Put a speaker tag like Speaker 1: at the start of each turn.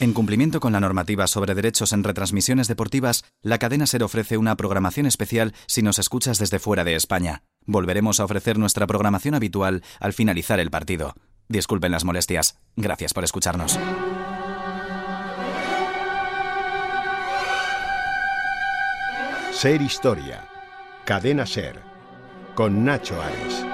Speaker 1: En cumplimiento con la normativa sobre derechos en retransmisiones deportivas, la cadena SER ofrece una programación especial si nos escuchas desde fuera de España. Volveremos a ofrecer nuestra programación habitual al finalizar el partido. Disculpen las molestias. Gracias por escucharnos.
Speaker 2: SER Historia. Cadena SER. Con Nacho Ares.